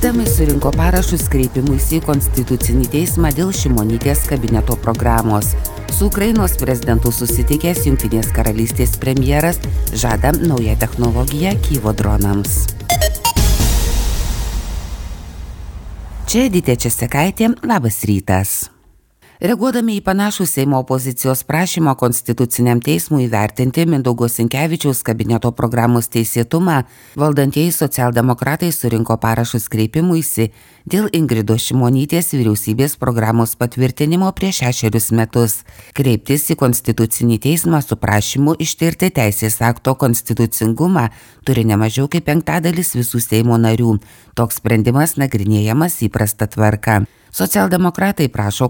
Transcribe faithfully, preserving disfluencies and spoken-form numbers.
Socdemai surinko parašus kreipimuisi į Konstitucinį teismą dėl Šimonytės kabineto programos. Su Ukrainos prezidentu susitikęs Jungtinės karalystės premjeras žada naują technologiją Kyjivo dronams. Čia Edita Česekaitė, labas rytas. Reaguodami į panašų Seimo opozicijos prašymą Konstituciniam teismui įvertinti Mindaugo Sinkevičiaus kabineto programos teisėtumą, valdantieji socialdemokratai surinko parašus kreipimuisi dėl Ingridos Šimonytės vyriausybės programos patvirtinimo prieš šešerius metus. Kreiptis į Konstitucinį teismą su prašymu ištirti teisės akto konstitucingumą turi ne mažiau kaip penktadalis visų Seimo narių. Toks sprendimas nagrinėjamas įprasta tvarka. Socialdemokratai prašo